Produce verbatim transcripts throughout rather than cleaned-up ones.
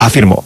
afirmó: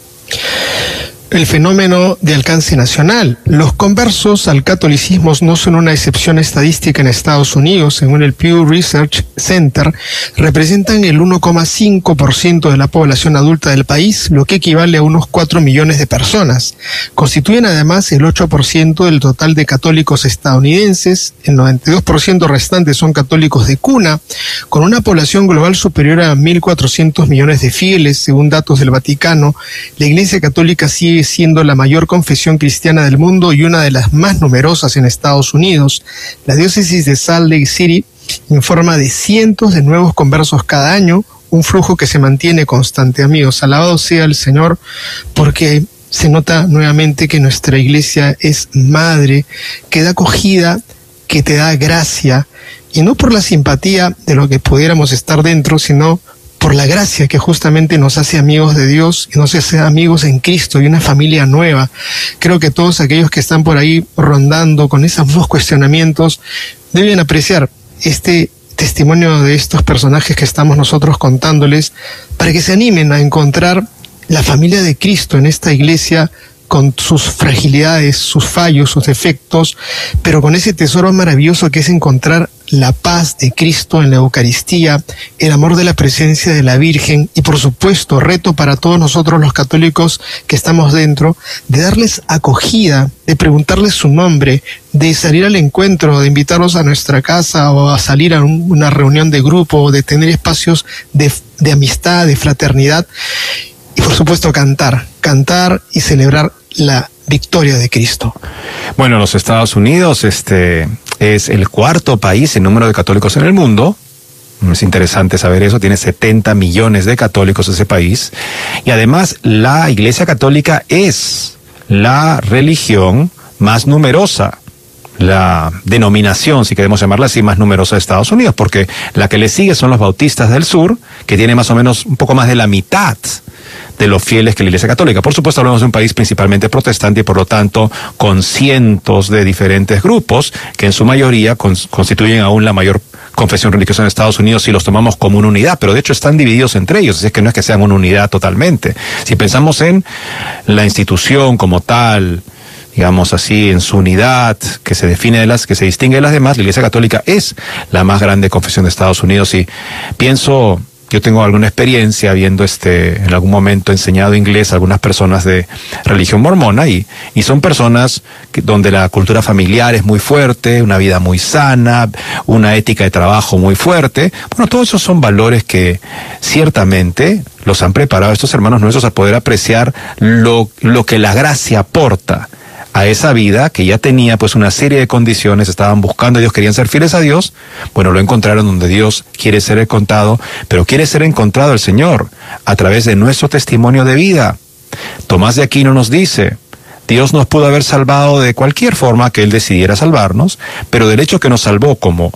el fenómeno de alcance nacional. Los conversos al catolicismo no son una excepción estadística en Estados Unidos. Según el Pew Research Center, representan el uno coma cinco por ciento de la población adulta del país, lo que equivale a unos cuatro millones de personas. Constituyen además el ocho por ciento del total de católicos estadounidenses. El noventa y dos por ciento restante son católicos de cuna, con una población global superior a mil cuatrocientos millones de fieles. Según datos del Vaticano, la Iglesia Católica sigue siendo la mayor confesión cristiana del mundo y una de las más numerosas en Estados Unidos. La diócesis de Salt Lake City informa de cientos de nuevos conversos cada año, un flujo que se mantiene constante. Amigos, alabado sea el Señor, porque se nota nuevamente que nuestra iglesia es madre, que da acogida, que te da gracia, y no por la simpatía de lo que pudiéramos estar dentro, sino por la gracia que justamente nos hace amigos de Dios y nos hace amigos en Cristo y una familia nueva. Creo que todos aquellos que están por ahí rondando con esos dos cuestionamientos deben apreciar este testimonio de estos personajes que estamos nosotros contándoles, para que se animen a encontrar la familia de Cristo en esta iglesia, con sus fragilidades, sus fallos, sus defectos, pero con ese tesoro maravilloso que es encontrar la paz de Cristo en la Eucaristía, el amor de la presencia de la Virgen y, por supuesto, reto para todos nosotros los católicos que estamos dentro, de darles acogida, de preguntarles su nombre, de salir al encuentro, de invitarlos a nuestra casa o a salir a un, una reunión de grupo, de tener espacios de, de amistad, de fraternidad. Y por supuesto cantar, cantar y celebrar la victoria de Cristo. Bueno, los Estados Unidos este, es el cuarto país en número de católicos en el mundo. Es interesante saber eso, tiene setenta millones de católicos ese país. Y además la Iglesia Católica es la religión más numerosa, la denominación, si queremos llamarla así, más numerosa de Estados Unidos, porque la que le sigue son los bautistas del sur, que tiene más o menos un poco más de la mitad de los fieles que la Iglesia Católica. Por supuesto, hablamos de un país principalmente protestante y por lo tanto con cientos de diferentes grupos que en su mayoría cons- constituyen aún la mayor confesión religiosa en Estados Unidos si los tomamos como una unidad, pero de hecho están divididos entre ellos, así es que no es que sean una unidad totalmente. Si pensamos en la institución como tal, digamos así, en su unidad, que se define de las, que se distingue de las demás, la Iglesia Católica es la más grande confesión de Estados Unidos. Y pienso, yo tengo alguna experiencia habiendo este, en algún momento enseñado inglés a algunas personas de religión mormona, y, y son personas que, donde la cultura familiar es muy fuerte, una vida muy sana, una ética de trabajo muy fuerte. Bueno, todos esos son valores que ciertamente los han preparado estos hermanos nuestros a poder apreciar lo, lo que la gracia aporta a esa vida que ya tenía pues una serie de condiciones, estaban buscando, ellos querían ser fieles a Dios. Bueno, lo encontraron donde Dios quiere ser encontrado, pero quiere ser encontrado el Señor a través de nuestro testimonio de vida. Tomás de Aquino nos dice: Dios nos pudo haber salvado de cualquier forma que Él decidiera salvarnos, pero del hecho que nos salvó, como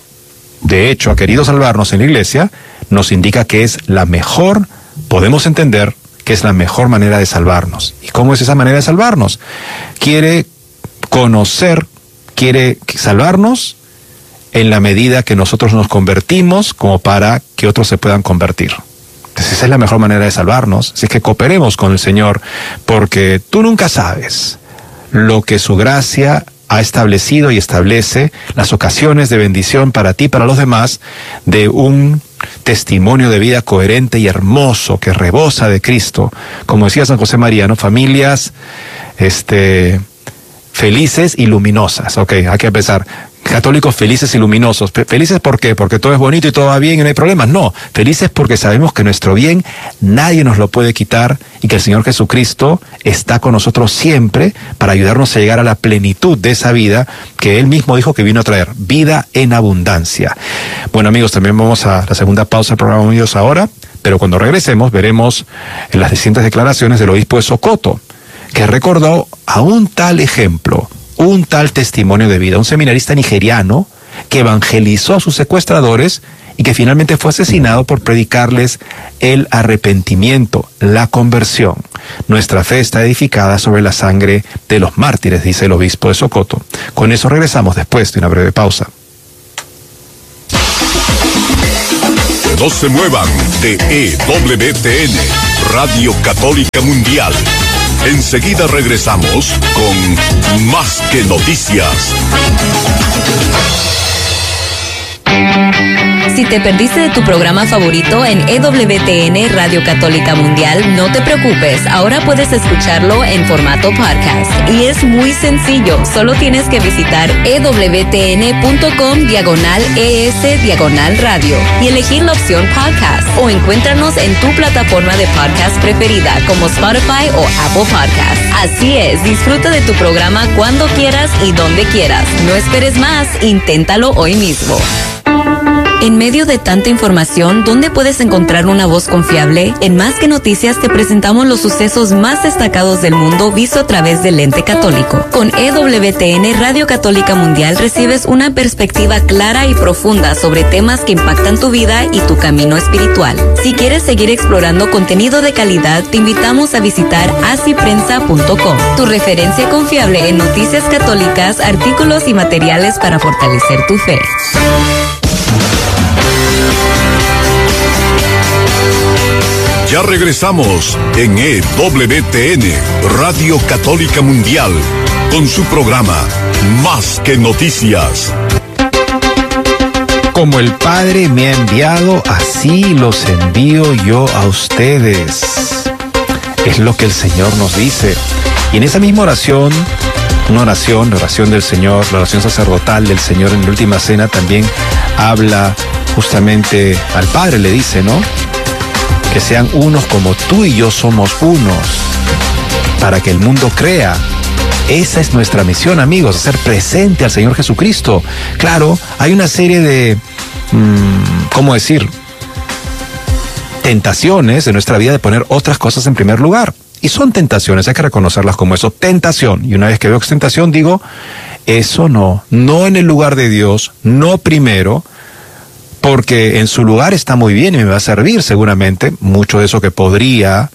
de hecho ha querido salvarnos en la iglesia, nos indica que es la mejor, podemos entender que es la mejor manera de salvarnos. ¿Y cómo es esa manera de salvarnos? Quiere conocer, quiere salvarnos en la medida que nosotros nos convertimos como para que otros se puedan convertir. Entonces esa es la mejor manera de salvarnos. Así que cooperemos con el Señor, porque tú nunca sabes lo que su gracia ha establecido y establece, las ocasiones de bendición para ti y para los demás, de un testimonio de vida coherente y hermoso que rebosa de Cristo. Como decía San José María, ¿no? Familias este, felices y luminosas. Ok, hay que empezar. Católicos felices y luminosos. ¿Felices por qué? ¿Porque todo es bonito y todo va bien y no hay problemas? No, felices porque sabemos que nuestro bien nadie nos lo puede quitar y que el Señor Jesucristo está con nosotros siempre para ayudarnos a llegar a la plenitud de esa vida que Él mismo dijo que vino a traer, vida en abundancia. Bueno, amigos, también vamos a la segunda pausa del programa Unidos Ahora, pero cuando regresemos veremos en las distintas declaraciones del obispo de Socoto, que recordó a un tal ejemplo, un tal testimonio de vida, un seminarista nigeriano que evangelizó a sus secuestradores y que finalmente fue asesinado por predicarles el arrepentimiento, la conversión. Nuestra fe está edificada sobre la sangre de los mártires, dice el obispo de Socoto. Con eso regresamos después de una breve pausa. No se muevan de E W T N, Radio Católica Mundial. Enseguida regresamos con Más que Noticias. Si te perdiste de tu programa favorito en E W T N Radio Católica Mundial, no te preocupes, ahora puedes escucharlo en formato podcast. Y es muy sencillo, solo tienes que visitar ewtn.com diagonal ES diagonal radio y elegir la opción podcast, o encuéntranos en tu plataforma de podcast preferida como Spotify o Apple Podcast. Así es, disfruta de tu programa cuando quieras y donde quieras. No esperes más, inténtalo hoy mismo. En medio de tanta información, ¿dónde puedes encontrar una voz confiable? En Más que Noticias te presentamos los sucesos más destacados del mundo visto a través del lente católico. Con E W T N Radio Católica Mundial recibes una perspectiva clara y profunda sobre temas que impactan tu vida y tu camino espiritual. Si quieres seguir explorando contenido de calidad, te invitamos a visitar así prensa punto com, tu referencia confiable en noticias católicas, artículos y materiales para fortalecer tu fe. Ya regresamos en E W T N, Radio Católica Mundial, con su programa Más que Noticias. Como el Padre me ha enviado, así los envío yo a ustedes. Es lo que el Señor nos dice. Y en esa misma oración, una oración, la oración del Señor, la oración sacerdotal del Señor en la última cena, también habla justamente al Padre, le dice, ¿no? Que sean unos como tú y yo somos unos, para que el mundo crea. Esa es nuestra misión, amigos, hacer presente al Señor Jesucristo. Claro, hay una serie de, mmm, ¿cómo decir?, tentaciones en nuestra vida de poner otras cosas en primer lugar. Y son tentaciones, hay que reconocerlas como eso, tentación. Y una vez que veo que es tentación, digo, eso no, no en el lugar de Dios, no primero, porque en su lugar está muy bien y me va a servir seguramente mucho de eso que podría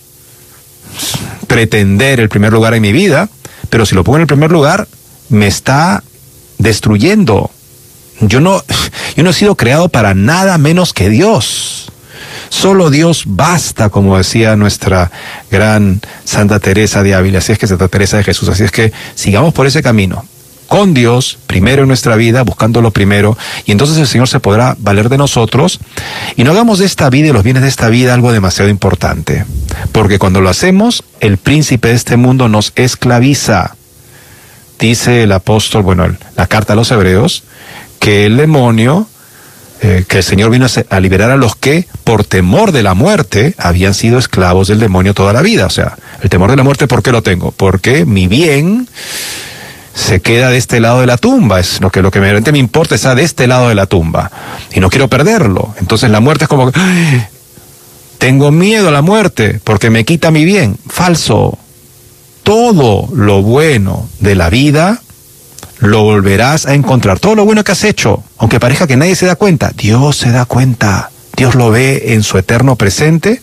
pretender el primer lugar en mi vida, pero si lo pongo en el primer lugar, me está destruyendo. Yo no, yo no he sido creado para nada menos que Dios. Solo Dios basta, como decía nuestra gran Santa Teresa de Ávila. Así es que Santa Teresa de Jesús, así es que sigamos por ese camino. Con Dios, primero en nuestra vida, buscándolo primero, y entonces el Señor se podrá valer de nosotros, y no hagamos de esta vida y los bienes de esta vida algo demasiado importante, porque cuando lo hacemos, el príncipe de este mundo nos esclaviza. Dice el apóstol, bueno, el, la carta a los hebreos, que el demonio, eh, que el Señor vino a, a liberar a los que, por temor de la muerte, habían sido esclavos del demonio toda la vida. O sea, el temor de la muerte, ¿por qué lo tengo? Porque mi bien se queda de este lado de la tumba, es lo que lo que realmente me importa, está de este lado de la tumba, y no quiero perderlo. Entonces la muerte es como, ¡ay! Tengo miedo a la muerte, porque me quita mi bien. Falso. Todo lo bueno de la vida lo volverás a encontrar, todo lo bueno que has hecho, aunque parezca que nadie se da cuenta, Dios se da cuenta, Dios lo ve en su eterno presente,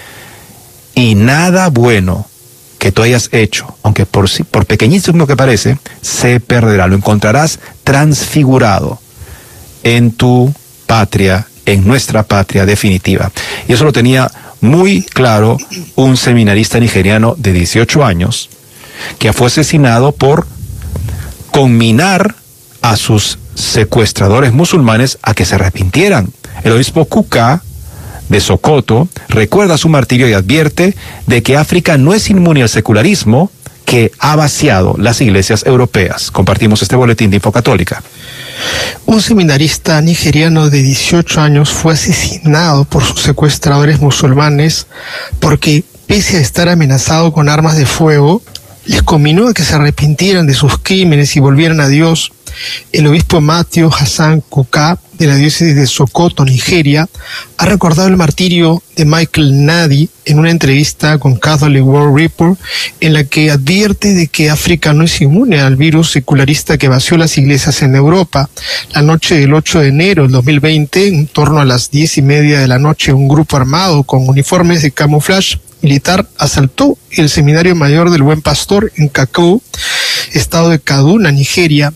y nada bueno que tú hayas hecho, aunque por, por pequeñísimo que parece, se perderá. Lo encontrarás transfigurado en tu patria, en nuestra patria definitiva. Y eso lo tenía muy claro un seminarista nigeriano de dieciocho años, que fue asesinado por conminar a sus secuestradores musulmanes a que se arrepintieran. El obispo Kuka de Sokoto recuerda su martirio y advierte de que África no es inmune al secularismo que ha vaciado las iglesias europeas. Compartimos este boletín de Infocatólica. Un seminarista nigeriano de dieciocho años fue asesinado por sus secuestradores musulmanes porque, pese a estar amenazado con armas de fuego, les conminó a que se arrepintieran de sus crímenes y volvieran a Dios. El obispo Matthew Hassan Kuka, de la diócesis de Sokoto, Nigeria, ha recordado el martirio de Michael Nadi en una entrevista con Catholic World Report, en la que advierte de que África no es inmune al virus secularista que vació las iglesias en Europa. La noche del ocho de enero del dos mil veinte, en torno a las diez y media de la noche, un grupo armado con uniformes de camuflaje militar asaltó el Seminario Mayor del Buen Pastor en Kakou, estado de Kaduna, Nigeria.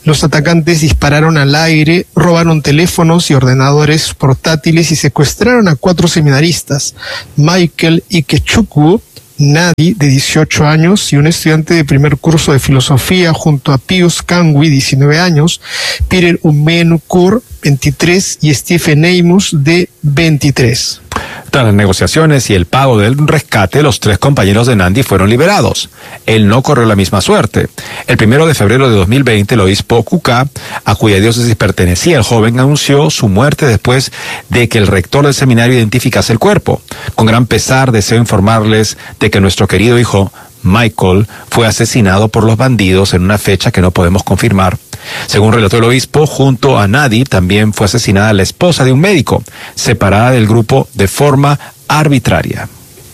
Los atacantes dispararon al aire, robaron teléfonos y ordenadores portátiles y secuestraron a cuatro seminaristas, Michael Ikechukwu Nadi, de dieciocho años, y un estudiante de primer curso de filosofía, junto a Pius Kangwi, diecinueve años, Peter Umenukur, veintitrés, y Stephen Amos, de veintitrés. Tras las negociaciones y el pago del rescate, los tres compañeros de Nandi fueron liberados. Él no corrió la misma suerte. El primero de febrero de dos mil veinte, el obispo Kuka, a cuya diócesis pertenecía el joven, anunció su muerte después de que el rector del seminario identificase el cuerpo. Con gran pesar, deseo informarles de que nuestro querido hijo Michael fue asesinado por los bandidos en una fecha que no podemos confirmar. Según relató el obispo, junto a Nadi también fue asesinada la esposa de un médico, separada del grupo de forma arbitraria.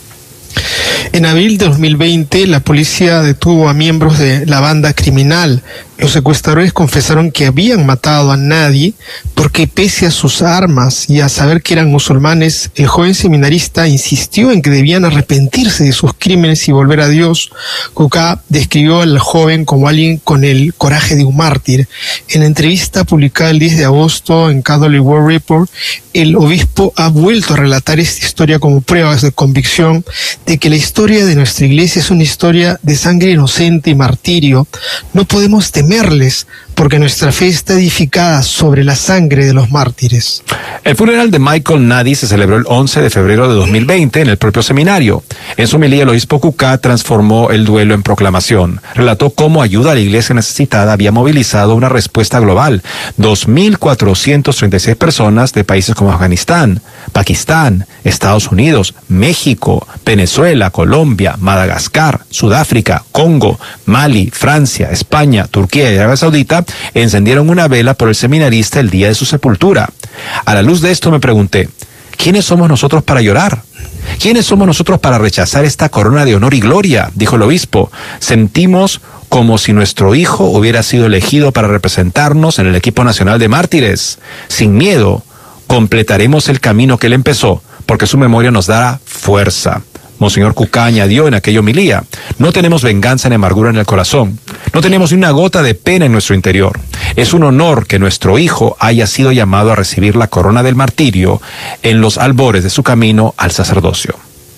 En abril de dos mil veinte, la policía detuvo a miembros de la banda criminal. Los secuestradores confesaron que habían matado a Nadi porque, pese a sus armas y a saber que eran musulmanes, el joven seminarista insistió en que debían arrepentirse de sus crímenes y volver a Dios. Kuka describió al joven como alguien con el coraje de un mártir. En la entrevista publicada el diez de agosto en Catholic World Report, el obispo ha vuelto a relatar esta historia como pruebas de convicción de que la historia de nuestra iglesia es una historia de sangre inocente y martirio. No podemos temerles, porque nuestra fe está edificada sobre la sangre de los mártires. El funeral de Michael Nadi se celebró el once de febrero de dos mil veinte en el propio seminario. En su homilía, el obispo Kuka transformó el duelo en proclamación. Relató cómo ayuda a la iglesia necesitada había movilizado una respuesta global. dos mil cuatrocientas treinta y seis personas de países como Afganistán, Pakistán, Estados Unidos, México, Venezuela, Colombia, Madagascar, Sudáfrica, Congo, Mali, Francia, España, Turquía y Arabia Saudita encendieron una vela por el seminarista el día de su sepultura. A la luz de esto me pregunté, ¿quiénes somos nosotros para llorar? ¿Quiénes somos nosotros para rechazar esta corona de honor y gloria?, dijo el obispo. Sentimos como si nuestro hijo hubiera sido elegido para representarnos en el equipo nacional de mártires. Sin miedo, completaremos el camino que él empezó, porque su memoria nos dará fuerza. Monseñor Kuka añadió en aquella homilía, no tenemos venganza ni amargura en el corazón, no tenemos ni una gota de pena en nuestro interior. Es un honor que nuestro hijo haya sido llamado a recibir la corona del martirio en los albores de su camino al sacerdocio.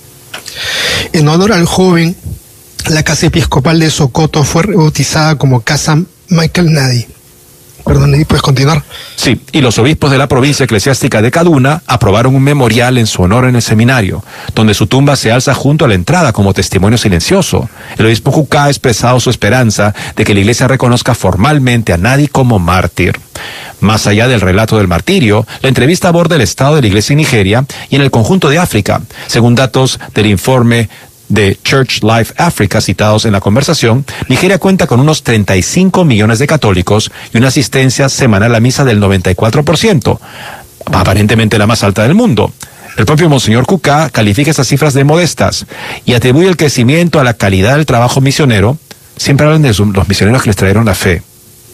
En honor al joven, la Casa Episcopal de Sokoto fue rebautizada como Casa Michael Nadi. Perdón, ¿puedes continuar? Sí, y los obispos de la provincia eclesiástica de Kaduna aprobaron un memorial en su honor en el seminario, donde su tumba se alza junto a la entrada como testimonio silencioso. El obispo Kuka ha expresado su esperanza de que la iglesia reconozca formalmente a Nadi como mártir. Más allá del relato del martirio, la entrevista aborda el estado de la iglesia en Nigeria y en el conjunto de África, según datos del informe de Church Life Africa citados en la conversación. Nigeria cuenta con unos treinta y cinco millones de católicos y una asistencia semanal a misa del noventa y cuatro por ciento, aparentemente la más alta del mundo. El propio Monseñor Kuka califica esas cifras de modestas y atribuye el crecimiento a la calidad del trabajo misionero. Siempre hablan de los misioneros que les trajeron la fe,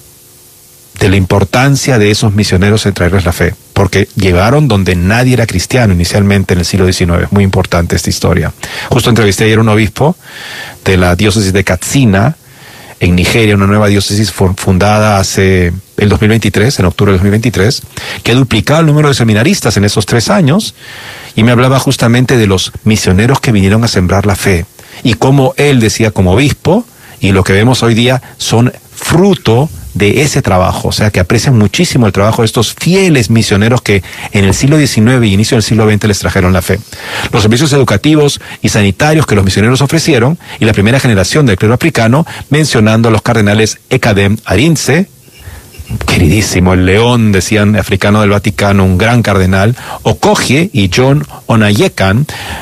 de la importancia de esos misioneros en traerles la fe, porque llegaron donde nadie era cristiano inicialmente en el siglo diecinueve. Es muy importante esta historia. Justo entrevisté ayer a un obispo de la diócesis de Katsina, en Nigeria, una nueva diócesis fundada hace el dos mil veintitrés, en octubre de dos mil veintitrés, que ha duplicado el número de seminaristas en esos tres años, y me hablaba justamente de los misioneros que vinieron a sembrar la fe, y cómo él decía como obispo, y lo que vemos hoy día son fruto de ese trabajo, o sea que aprecian muchísimo el trabajo de estos fieles misioneros que en el siglo diecinueve y inicio del siglo veinte les trajeron la fe. Los servicios educativos y sanitarios que los misioneros ofrecieron y la primera generación del clero africano, mencionando a los cardenales Ekadem Arinze, queridísimo, el león, decían, africano del Vaticano, un gran cardenal, Okogie y John Onayekan,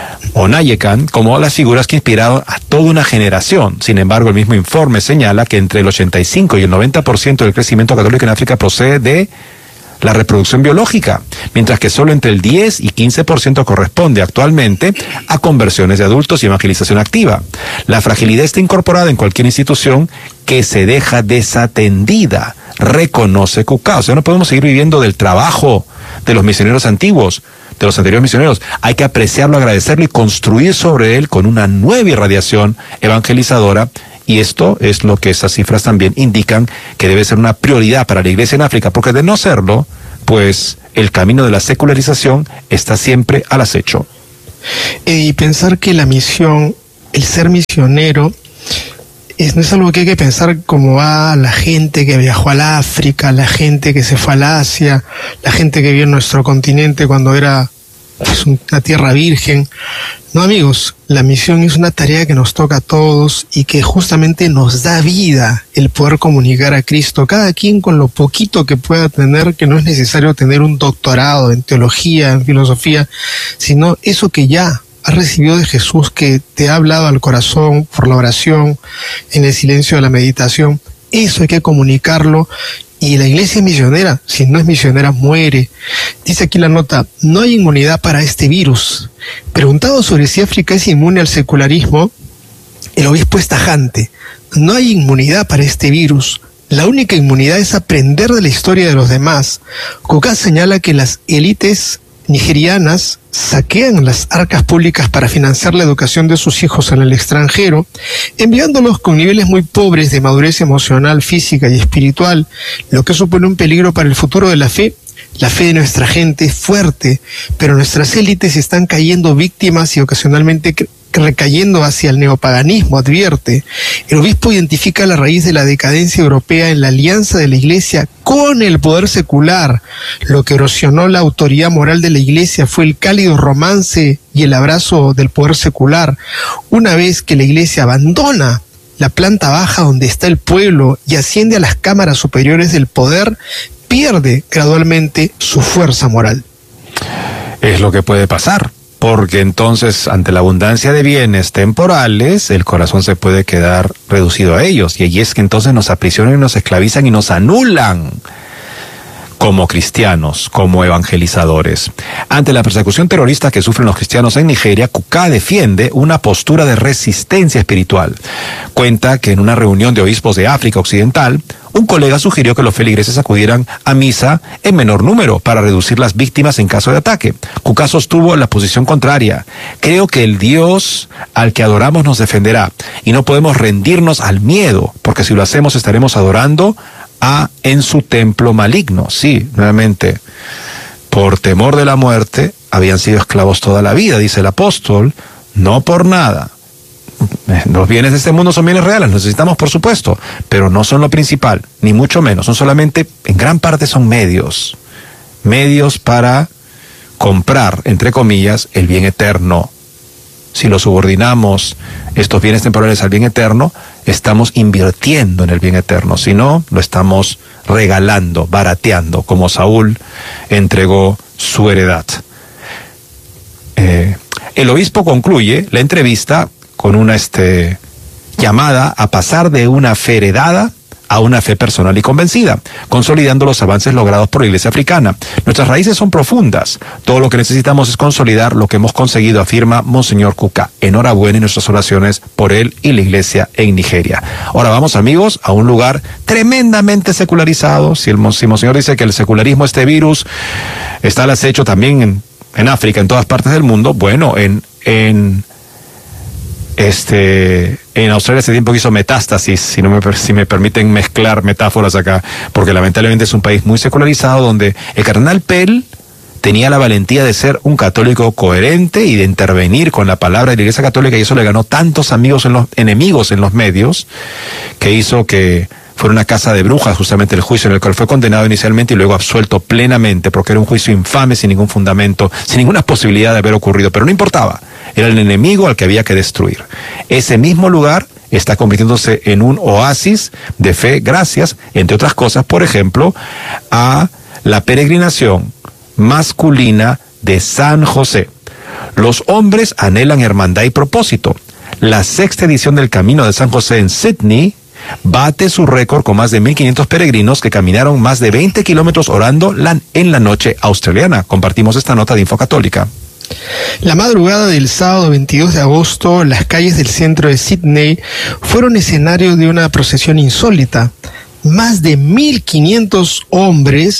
Onayekan como las figuras que inspiraron a toda una generación. Sin embargo, el mismo informe señala que entre el ochenta y cinco y el noventa por ciento del crecimiento católico en África procede de la reproducción biológica, mientras que solo entre el diez y quince por ciento corresponde actualmente a conversiones de adultos y evangelización activa. La fragilidad está incorporada en cualquier institución que se deja desatendida, reconoce Kuka. O sea, no podemos seguir viviendo del trabajo de los misioneros antiguos, de los anteriores misioneros. Hay que apreciarlo, agradecerlo y construir sobre él con una nueva irradiación evangelizadora Y esto es lo que esas cifras también indican que debe ser una prioridad para la iglesia en África, porque de no serlo, pues el camino de la secularización está siempre al acecho. Y pensar que la misión, el ser misionero, es, no es algo que hay que pensar como va la gente que viajó al África, la gente que se fue al Asia, la gente que vio en nuestro continente cuando era pues, una tierra virgen. No, amigos, la misión es una tarea que nos toca a todos y que justamente nos da vida el poder comunicar a Cristo, cada quien con lo poquito que pueda tener, que no es necesario tener un doctorado en teología, en filosofía, sino eso que ya has recibido de Jesús, que te ha hablado al corazón por la oración, en el silencio de la meditación. Eso hay que comunicarlo. Y la iglesia es misionera, si no es misionera muere. Dice aquí la nota, no hay inmunidad para este virus. Preguntado sobre si África es inmune al secularismo, el obispo es tajante. No hay inmunidad para este virus. La única inmunidad es aprender de la historia de los demás. Kuka señala que las élites nigerianas saquean las arcas públicas para financiar la educación de sus hijos en el extranjero, enviándolos con niveles muy pobres de madurez emocional, física y espiritual, lo que supone un peligro para el futuro de la fe. La fe de nuestra gente es fuerte, pero nuestras élites están cayendo víctimas y ocasionalmente recayendo hacia el neopaganismo, advierte. El obispo identifica la raíz de la decadencia europea en la alianza de la iglesia con el poder secular. Lo que erosionó la autoridad moral de la iglesia fue el cálido romance y el abrazo del poder secular. Una vez que la iglesia abandona la planta baja donde está el pueblo y asciende a las cámaras superiores del poder, pierde gradualmente su fuerza moral. Es lo que puede pasar, porque entonces ante la abundancia de bienes temporales, el corazón se puede quedar reducido a ellos, y allí es que entonces nos aprisionan y nos esclavizan y nos anulan como cristianos, como evangelizadores. Ante la persecución terrorista que sufren los cristianos en Nigeria, Kuka defiende una postura de resistencia espiritual. Cuenta que en una reunión de obispos de África Occidental, un colega sugirió que los feligreses acudieran a misa en menor número para reducir las víctimas en caso de ataque. Kuka sostuvo la posición contraria. Creo que el Dios al que adoramos nos defenderá y no podemos rendirnos al miedo, porque si lo hacemos estaremos adorando a en su templo maligno. Sí, nuevamente, por temor de la muerte habían sido esclavos toda la vida, dice el apóstol, no por nada. Los bienes de este mundo son bienes reales, los necesitamos por supuesto, pero no son lo principal, ni mucho menos, son solamente, en gran parte son medios, medios para comprar, entre comillas, el bien eterno. Si lo subordinamos, estos bienes temporales al bien eterno, estamos invirtiendo en el bien eterno. Si no, lo estamos regalando, barateando, como Saúl entregó su heredad. Eh, el obispo concluye la entrevista con una este, llamada a pasar de una fe heredada a una fe personal y convencida, consolidando los avances logrados por la Iglesia africana. Nuestras raíces son profundas. Todo lo que necesitamos es consolidar lo que hemos conseguido, afirma Monseñor Kuka. Enhorabuena en nuestras oraciones por él y la Iglesia en Nigeria. Ahora vamos, amigos, a un lugar tremendamente secularizado. Si el si Monseñor dice que el secularismo, este virus, está al acecho también en, en África, en todas partes del mundo, bueno, en... en Este, en Australia hace tiempo que hizo metástasis, si, no me, si me permiten mezclar metáforas acá, porque lamentablemente es un país muy secularizado donde el cardenal Pell tenía la valentía de ser un católico coherente y de intervenir con la palabra de la Iglesia Católica, y eso le ganó tantos amigos en los, enemigos en los medios, que hizo que fuera una casa de brujas justamente el juicio en el cual fue condenado inicialmente y luego absuelto plenamente, porque era un juicio infame, sin ningún fundamento, sin ninguna posibilidad de haber ocurrido, pero no importaba. Era el enemigo al que había que destruir. Ese mismo lugar está convirtiéndose en un oasis de fe gracias, entre otras cosas, por ejemplo, a la peregrinación masculina de San José. Los hombres anhelan hermandad y propósito. La sexta edición del Camino de San José en Sydney bate su récord con más de mil quinientos peregrinos que caminaron más de veinte kilómetros orando la, en la noche australiana. Compartimos esta nota de Info Católica. La madrugada del sábado veintidós de agosto, las calles del centro de Sydney fueron escenario de una procesión insólita. Más de mil quinientos hombres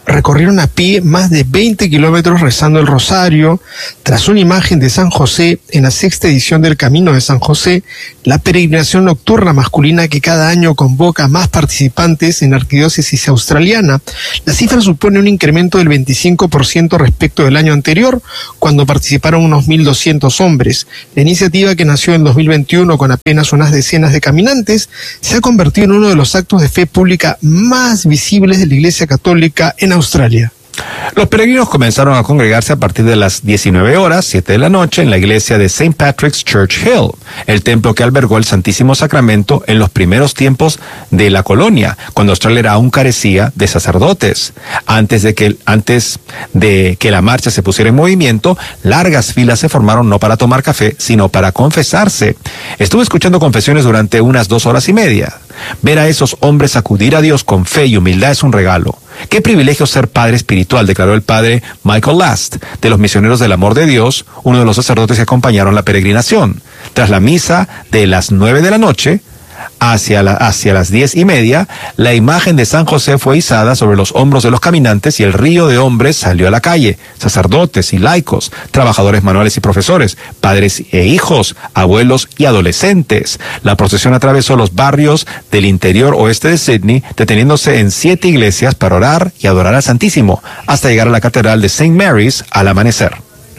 recorrieron a pie más de veinte kilómetros rezando el rosario. Tras una imagen de San José en la sexta edición del Camino de San José, la peregrinación nocturna masculina que cada año convoca más participantes en la arquidiócesis australiana. La cifra supone un incremento del veinticinco por ciento respecto del año anterior, cuando participaron unos mil doscientos hombres. La iniciativa, que nació en dos mil veintiuno con apenas unas decenas de caminantes, se ha convertido en uno de los actos de fe pública más visibles de la Iglesia Católica en Australia. Los peregrinos comenzaron a congregarse a partir de las diecinueve horas, siete de la noche, en la iglesia de Saint Patrick's Church Hill, el templo que albergó el Santísimo Sacramento en los primeros tiempos de la colonia, cuando Australia aún carecía de sacerdotes. Antes de que, antes de que la marcha se pusiera en movimiento, largas filas se formaron no para tomar café, sino para confesarse. Estuve escuchando confesiones durante unas dos horas y media. Ver a esos hombres acudir a Dios con fe y humildad es un regalo. Qué privilegio ser padre espiritual, declaró el padre Michael Last, de los Misioneros del Amor de Dios, uno de los sacerdotes que acompañaron la peregrinación. Tras la misa de las nueve de la noche, hacia, la, hacia las diez y media, la imagen de San José fue izada sobre los hombros de los caminantes y el río de hombres salió a la calle. Sacerdotes y laicos, trabajadores manuales y profesores, padres e hijos, abuelos y adolescentes. La procesión atravesó los barrios del interior oeste de Sydney, deteniéndose en siete iglesias para orar y adorar al Santísimo, hasta llegar a la catedral de Saint Mary's al amanecer.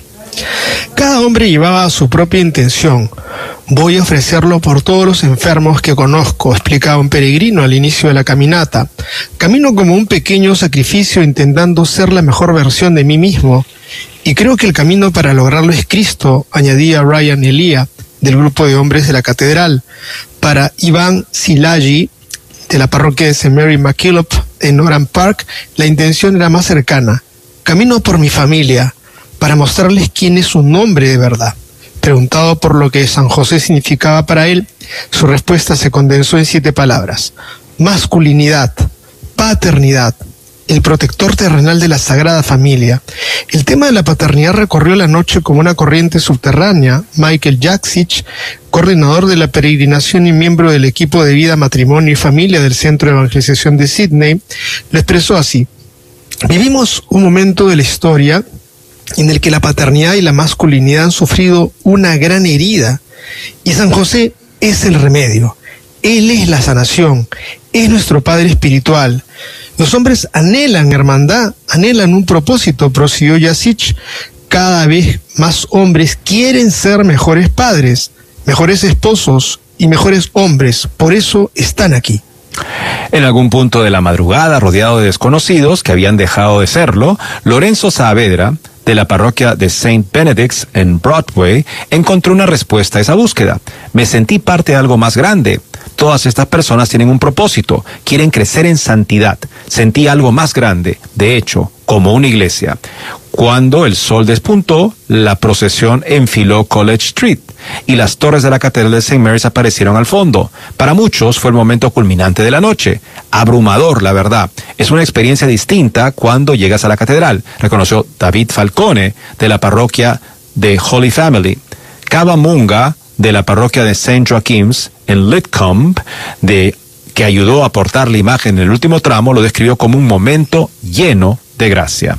Cada hombre llevaba su propia intención. Voy a ofrecerlo por todos los enfermos que conozco, explicaba un peregrino al inicio de la caminata. Camino como un pequeño sacrificio intentando ser la mejor versión de mí mismo. Y creo que el camino para lograrlo es Cristo, añadía Ryan Elia, del grupo de hombres de la catedral. Para Iván Silagi, de la parroquia de Saint Mary MacKillop en Oran Park, la intención era más cercana. Camino por mi familia, para mostrarles quién es un hombre de verdad. Preguntado por lo que San José significaba para él, su respuesta se condensó en siete palabras: masculinidad, paternidad, el protector terrenal de la Sagrada Familia. El tema de la paternidad recorrió la noche como una corriente subterránea. Michael Jaksich, coordinador de la peregrinación y miembro del equipo de vida, matrimonio y familia del Centro de Evangelización de Sydney, lo expresó así: vivimos un momento de la historia en el que la paternidad y la masculinidad han sufrido una gran herida, y San José es el remedio. Él es la sanación, es nuestro Padre espiritual. Los hombres anhelan hermandad, anhelan un propósito, prosiguió Jaksich. Cada vez más hombres quieren ser mejores padres, mejores esposos y mejores hombres. Por eso están aquí. En algún punto de la madrugada, rodeado de desconocidos que habían dejado de serlo, Lorenzo Saavedra, de la parroquia de Saint Benedict's en Broadway, encontró una respuesta a esa búsqueda. Me sentí parte de algo más grande. Todas estas personas tienen un propósito, quieren crecer en santidad. Sentí algo más grande, de hecho, como una iglesia. Cuando el sol despuntó, la procesión enfiló College Street y las torres de la catedral de Saint Mary's aparecieron al fondo. Para muchos fue el momento culminante de la noche. Abrumador, la verdad. Es una experiencia distinta cuando llegas a la catedral, reconoció David Falcone, de la parroquia de Holy Family. Cava Munga, de la parroquia de Saint Joachim's en Lidcombe, de que ayudó a portar la imagen en el último tramo, lo describió como un momento lleno de gracia.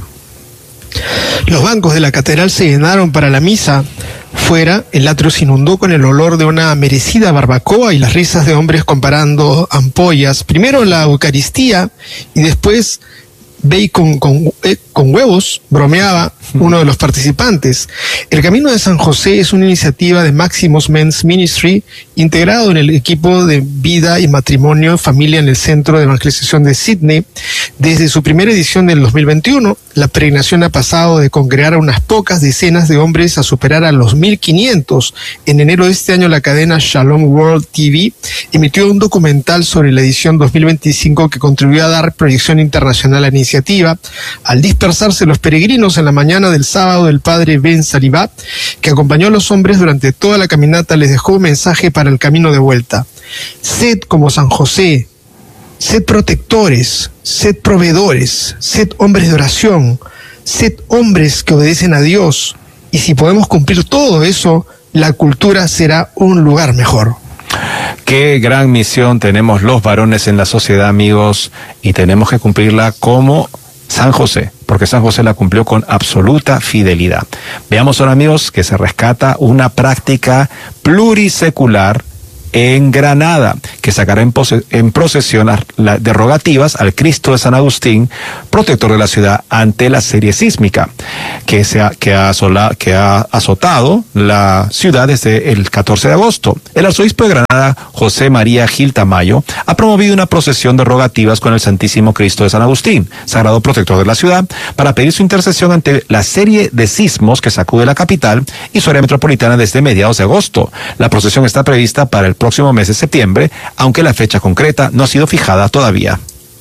Los bancos de la catedral se llenaron para la misa. Fuera, el atrio se inundó con el olor de una merecida barbacoa y las risas de hombres comparando ampollas. Primero la Eucaristía y después bacon con, eh, con huevos, bromeaba uno de los participantes. El Camino de San José es una iniciativa de Maximus Men's Ministry, integrado en el equipo de vida y matrimonio y familia en el Centro de Evangelización de Sydney. Desde su primera edición del dos mil veintiuno, la peregrinación ha pasado de congregar a unas pocas decenas de hombres a superar a los mil quinientos. En enero de este año, la cadena Shalom World T V emitió un documental sobre la edición dos mil veinticinco que contribuyó a dar proyección internacional a la iniciativa. Al dispersarse los peregrinos en la mañana del sábado, el padre Ben Salibat, que acompañó a los hombres durante toda la caminata, les dejó un mensaje para el camino de vuelta: sed como San José, sed protectores, sed proveedores, sed hombres de oración, sed hombres que obedecen a Dios, y si podemos cumplir todo eso, la cultura será un lugar mejor. Qué gran misión tenemos los varones en la sociedad, amigos, y tenemos que cumplirla como San José, porque San José la cumplió con absoluta fidelidad. Veamos ahora, amigos, que se rescata una práctica plurisecular en Granada, que sacará en, en procesión las, las derogativas al Cristo de San Agustín, protector de la ciudad, ante la serie sísmica que, se ha, que, ha asola, que ha azotado la ciudad desde el catorce de agosto. El arzobispo de Granada, José María Gil Tamayo, ha promovido una procesión de rogativas con el Santísimo Cristo de San Agustín, sagrado protector de la ciudad, para pedir su intercesión ante la serie de sismos que sacude la capital y su área metropolitana desde mediados de agosto. La procesión está prevista para el próximo mes de septiembre, aunque la fecha concreta no ha sido fijada todavía.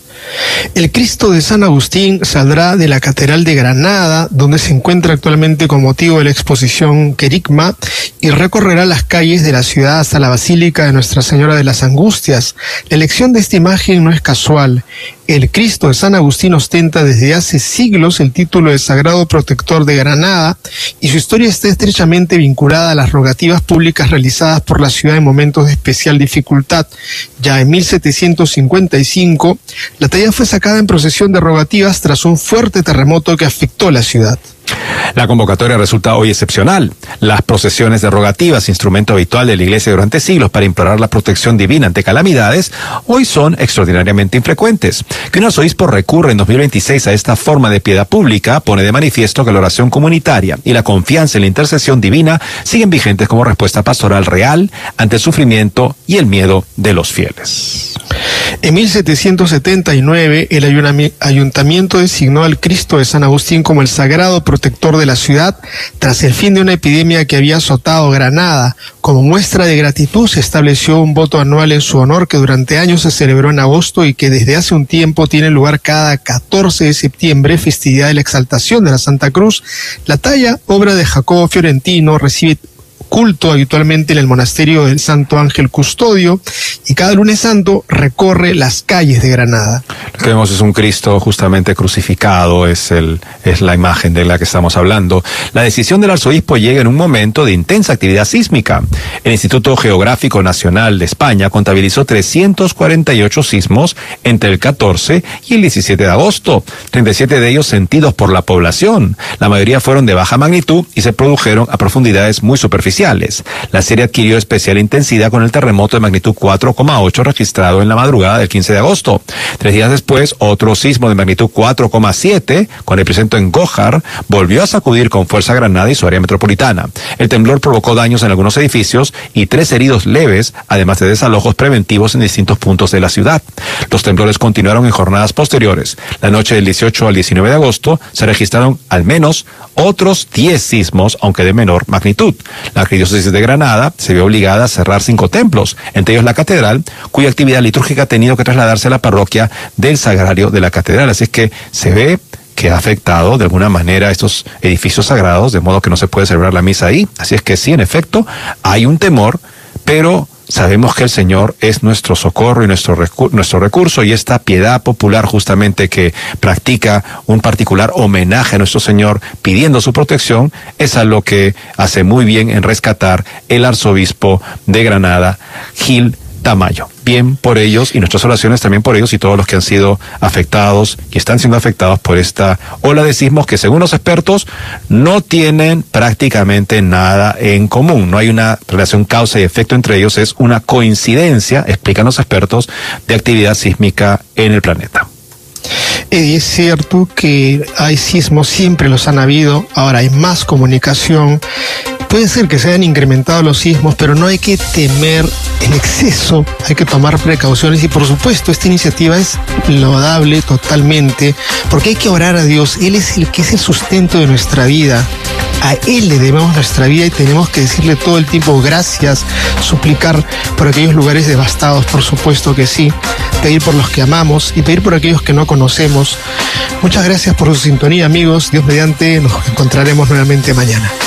El Cristo de San Agustín saldrá de la Catedral de Granada, donde se encuentra actualmente con motivo de la exposición Querigma, y recorrerá las calles de la ciudad hasta la Basílica de Nuestra Señora de las Angustias. La elección de esta imagen no es casual. El Cristo de San Agustín ostenta desde hace siglos el título de Sagrado Protector de Granada, y su historia está estrechamente vinculada a las rogativas públicas realizadas por la ciudad en momentos de especial dificultad. Ya en mil setecientos cincuenta y cinco, la talla fue sacada en procesión de rogativas tras un fuerte terremoto que afectó la ciudad. La convocatoria resulta hoy excepcional. Las procesiones de rogativas, instrumento habitual de la Iglesia durante siglos para implorar la protección divina ante calamidades, hoy son extraordinariamente infrecuentes. Que un arzobispo recurra en dos mil veintiséis a esta forma de piedad pública pone de manifiesto que la oración comunitaria y la confianza en la intercesión divina siguen vigentes como respuesta pastoral real ante el sufrimiento y el miedo de los fieles. En mil setecientos setenta y nueve, el ayuntamiento designó al Cristo de San Agustín como el sagrado protector de la ciudad tras el fin de una epidemia que había azotado Granada. Como muestra de gratitud se estableció un voto anual en su honor que durante años se celebró en agosto y que desde hace un tiempo tiene lugar cada catorce de septiembre, festividad de la exaltación de la Santa Cruz. La talla, obra de Jacobo Fiorentino, recibe culto habitualmente en el monasterio del Santo Ángel Custodio, y cada lunes santo recorre las calles de Granada. Lo que vemos es un Cristo justamente crucificado, es, el, es la imagen de la que estamos hablando. La decisión del arzobispo llega en un momento de intensa actividad sísmica. El Instituto Geográfico Nacional de España contabilizó trescientos cuarenta y ocho sismos entre el catorce y el diecisiete de agosto, treinta y siete de ellos sentidos por la población. La mayoría fueron de baja magnitud y se produjeron a profundidades muy superficiales. La serie adquirió especial intensidad con el terremoto de magnitud cuatro coma ocho registrado en la madrugada del quince de agosto. Tres días después, otro sismo de magnitud cuatro coma siete, con epicentro en Gójar, volvió a sacudir con fuerza Granada y su área metropolitana. El temblor provocó daños en algunos edificios y tres heridos leves, además de desalojos preventivos en distintos puntos de la ciudad. Los temblores continuaron en jornadas posteriores. La noche del dieciocho al diecinueve de agosto se registraron al menos otros diez sismos, aunque de menor magnitud. La Arquidiócesis de Granada se vio obligada a cerrar cinco templos, entre ellos la catedral, cuya actividad litúrgica ha tenido que trasladarse a la parroquia del Sagrario de la Catedral. Así es que se ve que ha afectado de alguna manera estos edificios sagrados, de modo que no se puede celebrar la misa ahí. Así es que sí, en efecto, hay un temor, pero sabemos que el Señor es nuestro socorro y nuestro, recu nuestro recurso, y esta piedad popular justamente que practica un particular homenaje a nuestro Señor pidiendo su protección es a lo que hace muy bien en rescatar el arzobispo de Granada, Gil Tamayo. Bien por ellos, y nuestras oraciones también por ellos y todos los que han sido afectados y están siendo afectados por esta ola de sismos que, según los expertos, no tienen prácticamente nada en común. No hay una relación causa y efecto entre ellos, es una coincidencia, explican los expertos, de actividad sísmica en el planeta. Eddie, es cierto que hay sismos, siempre los han habido, ahora hay más comunicación. Puede ser que se hayan incrementado los sismos, pero no hay que temer en exceso, hay que tomar precauciones, y por supuesto esta iniciativa es loable totalmente, porque hay que orar a Dios. Él es el que es el sustento de nuestra vida, a Él le debemos nuestra vida y tenemos que decirle todo el tiempo gracias, suplicar por aquellos lugares devastados, por supuesto que sí, pedir por los que amamos y pedir por aquellos que no conocemos. Muchas gracias por su sintonía, amigos. Dios mediante, nos encontraremos nuevamente mañana.